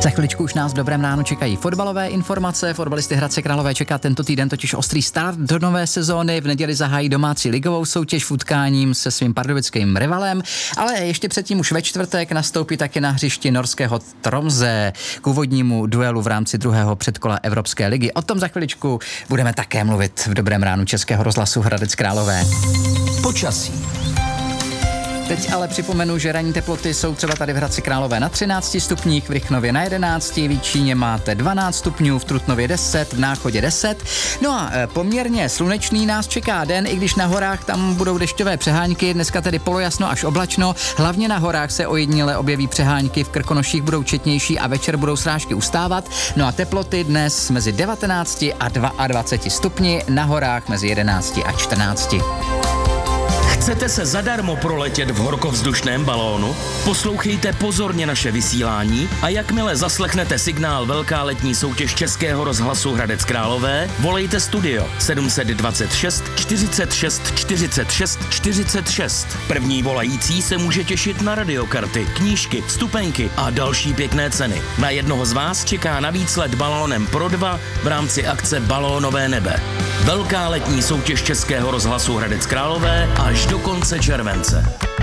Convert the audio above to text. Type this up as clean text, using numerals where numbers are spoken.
Za chviličku už nás v Dobrém ránu čekají fotbalové informace. Fotbalisty Hradce Králové čeká tento týden totiž ostrý start do nové sezóny. V neděli zahájí domácí ligovou soutěž v utkáním se svým pardubickým rivalem, ale ještě předtím už ve čtvrtek nastoupí taky na hřišti norského Tromsø k úvodnímu duelu v rámci druhého předkola Evropské ligy. O tom za chviličku budeme také mluvit v Dobrém ránu Českého rozhlasu Hradec Králové. Počasí. Teď ale připomenu, že ranní teploty jsou třeba tady v Hradci Králové na 13 stupních, v Rychnově na 11, v Jíčíně máte 12 stupňů, v Trutnově 10, v Náchodě 10. No a poměrně slunečný nás čeká den, i když na horách tam budou dešťové přehánky, dneska tedy polojasno až oblačno, hlavně na horách se ojediněle objeví přehánky, v Krkonoších budou četnější a večer budou srážky ustávat. No a teploty dnes mezi 19 a 22 stupni, na horách mezi 11 a 14. Chcete se zadarmo proletět v horkovzdušném balónu? Poslouchejte pozorně naše vysílání a jakmile zaslechnete signál Velká letní soutěž Českého rozhlasu Hradec Králové, volejte studio 726 46 46 46. První volající se může těšit na radiokarty, knížky, vstupenky a další pěkné ceny. Na jednoho z vás čeká navíc let balónem pro dva v rámci akce Balónové nebe. Velká letní soutěž Českého rozhlasu Hradec Králové až do konce července.